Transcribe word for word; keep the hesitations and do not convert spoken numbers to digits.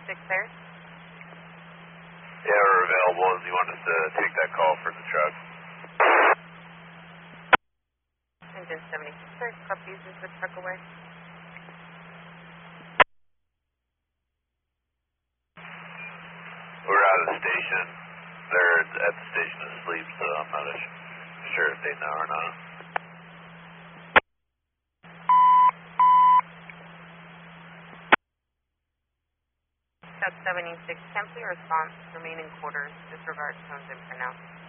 seventy-six there? Yeah, we're available. Do you want us to take that call for the truck? Engine seventy-six there. Copy, uses the truck away. We're out of the station. They're at the station asleep, so I'm not sure if they know or not. South seventy-six, temporary response, remaining quarters, disregard tones and pronounced.